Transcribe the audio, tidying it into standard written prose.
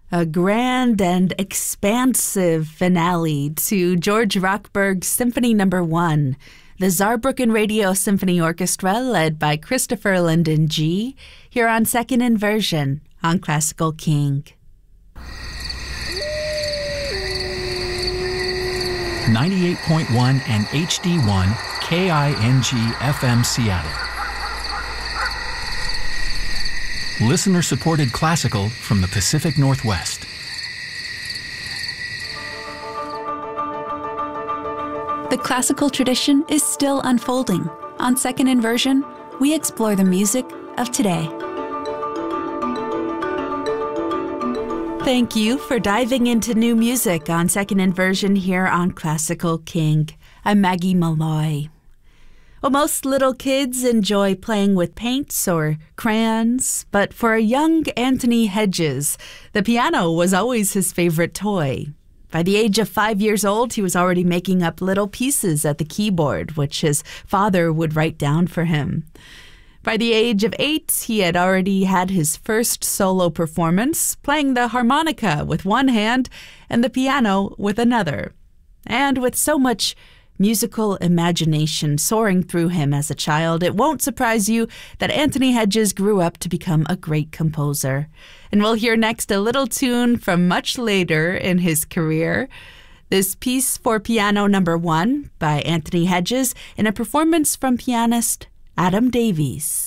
A grand and expansive finale to George Rochberg's Symphony No. 1, the Saarbrücken Radio Symphony Orchestra led by Christopher Linden G, here on Second Inversion on Classical King. 98.1 and HD1 KING FM Seattle. Listener-supported classical from the Pacific Northwest. The classical tradition is still unfolding. On Second Inversion, we explore the music of today. Thank you for diving into new music on Second Inversion here on Classical King. I'm Maggie Malloy. Well, most little kids enjoy playing with paints or crayons, but for a young Anthony Hedges, the piano was always his favorite toy. By the age of 5 years old, he was already making up little pieces at the keyboard, which his father would write down for him. By the age of 8, he had already had his first solo performance, playing the harmonica with one hand and the piano with another. And with so much musical imagination soaring through him as a child, it won't surprise you that Anthony Hedges grew up to become a great composer. And we'll hear next a little tune from much later in his career. This piece for piano No. 1 by Anthony Hedges in a performance from pianist Adam Davies.